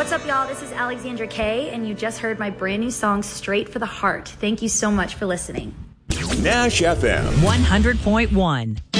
What's up, y'all? This is Alexandra Kay, and you just heard my brand new song, Straight for the Heart. Thank you so much for listening. Nash FM 100.1.